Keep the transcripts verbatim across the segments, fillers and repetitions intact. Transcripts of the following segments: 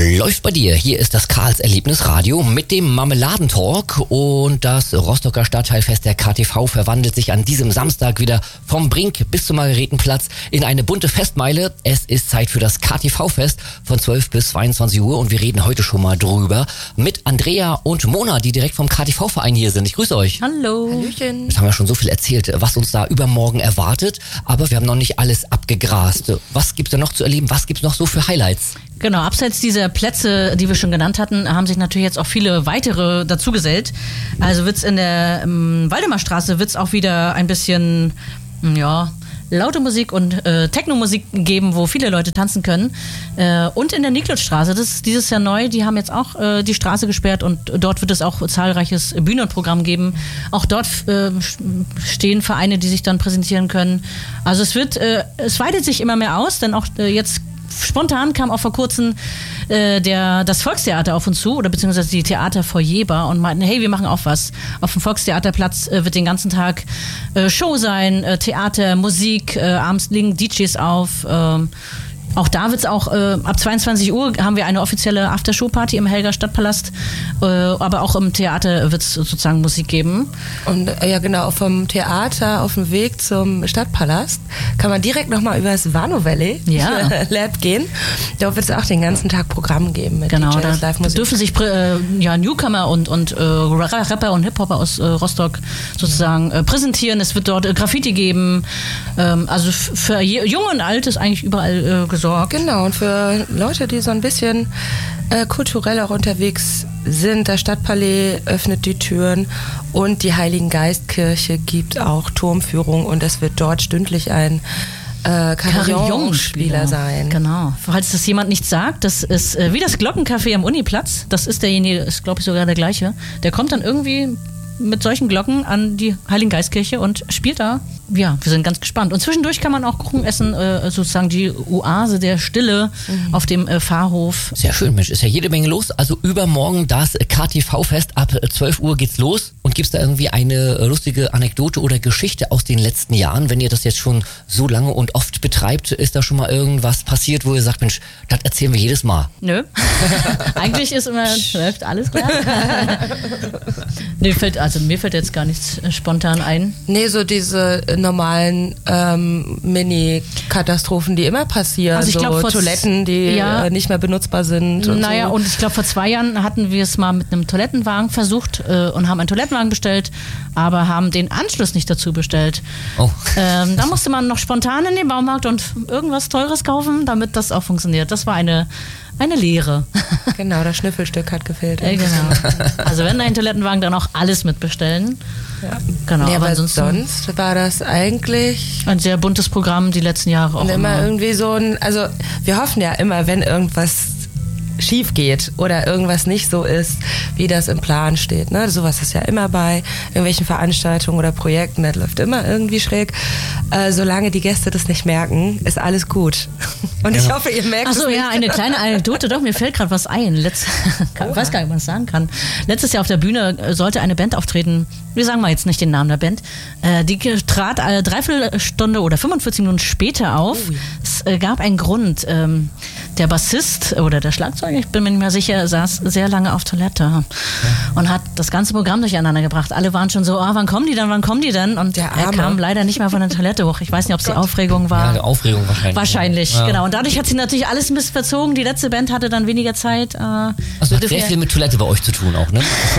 Läuft bei dir. Hier ist das Karls Erlebnisradio mit dem Marmeladentalk und das Rostocker Stadtteilfest der K T V verwandelt sich an diesem Samstag wieder vom Brink bis zum Margaretenplatz in eine bunte Festmeile. Es ist Zeit für das K T V-Fest von zwölf bis zweiundzwanzig Uhr und wir reden heute schon mal drüber mit Andrea und Mona, die direkt vom K T V-Verein hier sind. Ich grüße euch. Hallo. Hallöchen. Jetzt haben wir schon so viel erzählt, was uns da übermorgen erwartet, aber wir haben noch nicht alles abgegrast. Was gibt's da noch zu erleben? Was gibt's noch so für Highlights? Genau, abseits dieser Plätze, die wir schon genannt hatten, haben sich natürlich jetzt auch viele weitere dazugesellt. Also wird's in der ähm, Waldemarstraße wird's auch wieder ein bisschen, ja, laute Musik und äh, Techno-Musik geben, wo viele Leute tanzen können. Äh, und in der Niklutzstraße, das ist dieses Jahr neu, die haben jetzt auch äh, die Straße gesperrt und dort wird es auch zahlreiches Bühnenprogramm geben. Auch dort äh, stehen Vereine, die sich dann präsentieren können. Also es wird, äh, es weitet sich immer mehr aus, denn auch äh, jetzt spontan kam auch vor kurzem äh, der, das Volkstheater auf uns zu oder beziehungsweise die Theaterfoyer und meinten, hey, wir machen auch was. Auf dem Volkstheaterplatz äh, wird den ganzen Tag äh, Show sein, äh, Theater, Musik, äh, abends liegen D Js auf. Äh, Auch da wird's auch, äh, ab zweiundzwanzig Uhr haben wir eine offizielle Aftershow-Party im Helger Stadtpalast, äh, aber auch im Theater wird's sozusagen Musik geben. Und äh, ja genau, vom Theater auf dem Weg zum Stadtpalast kann man direkt nochmal über das Vano Valley ja. Lab gehen. Dort wird es auch den ganzen Tag Programm geben mit genau, D Js, da Live-Musik. dürfen sich äh, ja, Newcomer und, und äh, Rapper und Hip-Hopper aus äh, Rostock sozusagen äh, präsentieren. Es wird dort äh, Graffiti geben. Ähm, also f- für Jung und Alt ist eigentlich überall äh, gesorgt. Genau, und für Leute, die so ein bisschen äh, kulturell auch unterwegs sind, das Stadtpalais öffnet die Türen und die Heiligengeistkirche gibt auch Turmführung und es wird dort stündlich ein äh, Carillon-Spieler sein. Genau. Falls das jemand nicht sagt, das ist äh, wie das Glockencafé am Uniplatz. Das ist derjenige, ist glaube ich sogar der gleiche. Der kommt dann irgendwie mit solchen Glocken an die Heiligengeistkirche und spielt da. Ja, wir sind ganz gespannt. Und zwischendurch kann man auch Kuchen essen, äh, sozusagen die Oase der Stille mhm. auf dem äh, Pfarrhof. Sehr schön, Mensch, ist ja jede Menge los. Also übermorgen das K T V-Fest, ab zwölf Uhr geht's los. Und gibt's da irgendwie eine lustige Anekdote oder Geschichte aus den letzten Jahren? Wenn ihr das jetzt schon so lange und oft betreibt, ist da schon mal irgendwas passiert, wo ihr sagt, Mensch, das erzählen wir jedes Mal? Nö. Eigentlich ist immer, läuft alles klar. nee, fällt, also mir fällt jetzt gar nichts spontan ein. Nee, so diese normalen ähm, Mini-Katastrophen, die immer passieren. Also ich glaub, so Toiletten, die ja, äh, nicht mehr benutzbar sind. Und naja, so. und ich glaube, vor zwei Jahren hatten wir es mal mit einem Toilettenwagen versucht äh, und haben einen Toilettenwagen bestellt, aber haben den Anschluss nicht dazu bestellt. Oh. Ähm, da musste man noch spontan in den Baumarkt und irgendwas Teures kaufen, damit das auch funktioniert. Das war eine Eine Lehre. Genau, das Schnüffelstück hat gefehlt. Ja, genau. Also wenn ein Toilettenwagen, dann auch alles mitbestellen. Ja. Genau, nee, aber, aber ansonsten sonst war das eigentlich ein sehr buntes Programm die letzten Jahre auch und immer, immer. irgendwie so ein, also wir hoffen ja immer, wenn irgendwas schief geht oder irgendwas nicht so ist, wie das im Plan steht. Ne? Sowas ist ja immer bei irgendwelchen Veranstaltungen oder Projekten, das läuft immer irgendwie schräg. Äh, solange die Gäste das nicht merken, ist alles gut. Und ja. ich hoffe, ihr merkt es. Achso, ja, eine kleine Anekdote, doch, mir fällt gerade was ein. Letz, ich weiß gar nicht, ob man das sagen kann. Letztes Jahr auf der Bühne sollte eine Band auftreten, wir sagen mal jetzt nicht den Namen der Band, äh, die trat eine Dreiviertelstunde oder fünfundvierzig Minuten später auf. Oh, ja. Es äh, gab einen Grund. Ähm, der Bassist oder der Schlagzeuger, ich bin mir nicht mehr sicher, saß sehr lange auf Toilette ja. und hat das ganze Programm durcheinander gebracht. Alle waren schon so, ah, wann kommen die denn, wann kommen die denn? Und er kam leider nicht mehr von der Toilette hoch. Ich weiß nicht, ob es die Aufregung war. Ja, die Aufregung wahrscheinlich. Wahrscheinlich, ja. genau. Und dadurch hat sie natürlich alles ein bisschen verzogen. Die letzte Band hatte dann weniger Zeit. Äh, also hat sehr viel mit Toilette bei euch zu tun auch, ne?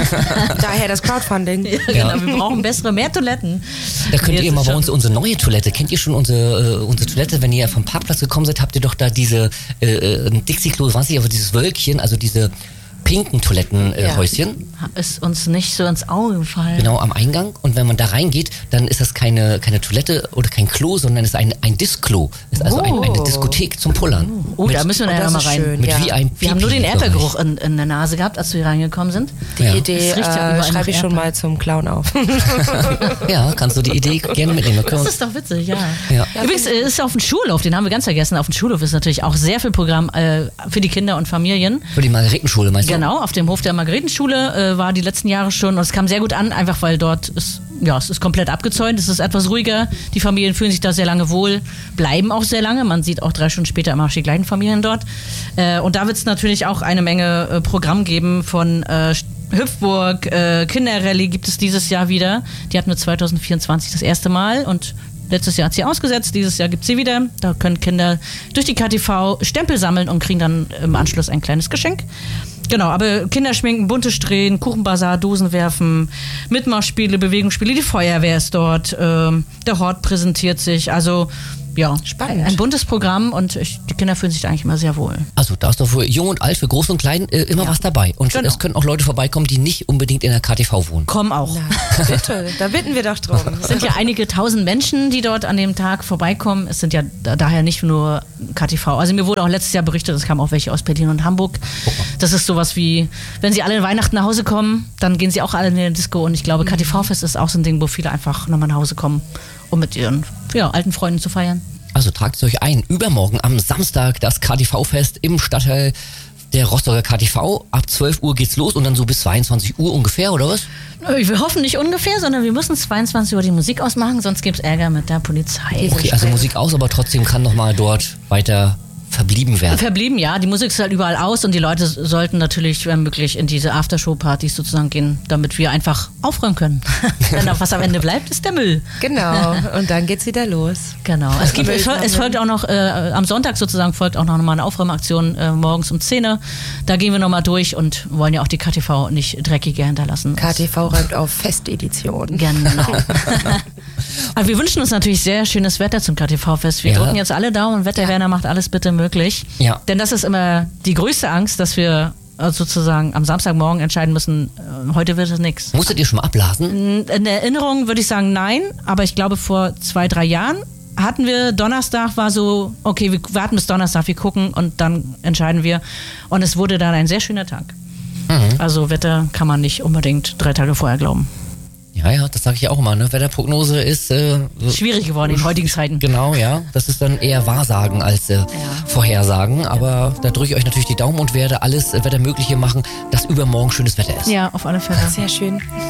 Daher das Crowdfunding. Ja, genau, ja. Wir brauchen bessere, mehr Toiletten. Da könnt ihr mal bei uns unsere neue Toilette, kennt ihr schon unsere, äh, unsere Toilette? Wenn ihr vom Parkplatz gekommen seid, habt ihr doch da diese äh, ein Dixie-Klo, weiß ich, aber dieses Wölkchen, also diese pinken Toilettenhäuschen. Äh, ja. Ist uns nicht so ins Auge gefallen. Genau, am Eingang. Und wenn man da reingeht, dann ist das keine, keine Toilette oder kein Klo, sondern es ist ein, ein Disklo. Ist also oh. ein, eine Diskothek zum Pullern. Oh, mit, da müssen wir da ja mal rein. Schön, mit ja. wie ein wir haben nur den Erdbeergeruch in, in der Nase gehabt, als wir reingekommen sind. Die ja. Idee äh, schreibe ich schon mal zum Clown auf. Ja, kannst du die Idee gerne mitnehmen. Das ist doch witzig, ja. ja. Übrigens ist auf dem Schulhof, den haben wir ganz vergessen, auf dem Schulhof ist natürlich auch sehr viel Programm äh, für die Kinder und Familien. Für die Margaretenschule meinst du? Genau, auf dem Hof der Margaretenschule äh, war die letzten Jahre schon und es kam sehr gut an, einfach weil dort ist, ja, es ist komplett abgezäunt, es ist etwas ruhiger, die Familien fühlen sich da sehr lange wohl, bleiben auch sehr lange, man sieht auch drei Stunden später immer die gleichen Familien dort. Äh, und da wird es natürlich auch eine Menge äh, Programm geben von äh, Hüpfburg, äh, Kinderrallye gibt es dieses Jahr wieder, die hatten wir zwanzig vierundzwanzig das erste Mal und letztes Jahr hat sie ausgesetzt, dieses Jahr gibt es sie wieder. Da können Kinder durch die K T V Stempel sammeln und kriegen dann im Anschluss ein kleines Geschenk. Genau, aber Kinder schminken, bunte Strähnen, Kuchenbazar, Dosen werfen, Mitmachspiele, Bewegungsspiele, die Feuerwehr ist dort, ähm, der Hort präsentiert sich, also ja, spannend. Ein, ein buntes Programm und ich, die Kinder fühlen sich da eigentlich immer sehr wohl. Also da ist doch für jung und alt, für groß und klein äh, immer Ja. was dabei. Und Genau. es können auch Leute vorbeikommen, die nicht unbedingt in der K T V wohnen. Komm auch. Na, bitte, da bitten wir doch drum. Es sind ja einige tausend Menschen, die dort an dem Tag vorbeikommen. Es sind ja da- daher nicht nur K T V. Also mir wurde auch letztes Jahr berichtet, es kamen auch welche aus Berlin und Hamburg. Das ist sowas wie, wenn sie alle in Weihnachten nach Hause kommen, dann gehen sie auch alle in die Disco. Und ich glaube, K T V-Fest ist auch so ein Ding, wo viele einfach nochmal nach Hause kommen, um mit ihren ja, alten Freunden zu feiern. Also tragt es euch ein. Übermorgen am Samstag das K T V-Fest im Stadtteil der Rostocker K T V. Ab zwölf Uhr geht's los und dann so bis zweiundzwanzig Uhr ungefähr, oder was? Wir hoffen nicht ungefähr, sondern wir müssen zweiundzwanzig Uhr die Musik ausmachen, sonst gibt es Ärger mit der Polizei. Okay, also Musik aus, aber trotzdem kann noch mal dort weiter verblieben werden. Verblieben, ja. Die Musik ist halt überall aus und die Leute sollten natürlich, wenn möglich, in diese Aftershow-Partys sozusagen gehen, damit wir einfach aufräumen können. Denn auch was am Ende bleibt, ist der Müll. Genau, und dann geht's wieder los. Genau. Es, gibt, es, folgt, es folgt auch noch, äh, am Sonntag sozusagen folgt auch noch mal eine Aufräumaktion äh, morgens um zehn Uhr. Da gehen wir noch mal durch und wollen ja auch die K T V nicht dreckiger hinterlassen. K T V räumt auf Festedition. Genau. Aber wir wünschen uns natürlich sehr schönes Wetter zum K T V-Fest. Wir Ja. drücken jetzt alle Daumen. Wetterwerner macht alles bitte möglich. Ja. Denn das ist immer die größte Angst, dass wir äh, sozusagen am Samstagmorgen entscheiden müssen, äh, heute wird es nichts. Musstet ihr schon mal ablasen? In der Erinnerung würde ich sagen nein, aber ich glaube vor zwei, drei Jahren hatten wir, Donnerstag war so, okay, wir warten bis Donnerstag, wir gucken und dann entscheiden wir. Und es wurde dann ein sehr schöner Tag. Mhm. Also Wetter kann man nicht unbedingt drei Tage vorher glauben. Ja, ja, das sage ich auch immer. Ne? Wetterprognose ist äh, so- Schwierig geworden in heutigen Zeiten. Genau, ja. Das ist dann eher Wahrsagen als äh, Vorhersagen. Aber da drücke ich euch natürlich die Daumen und werde alles äh, Wettermögliche machen, dass übermorgen schönes Wetter ist. Ja, auf alle Fälle. Sehr schön.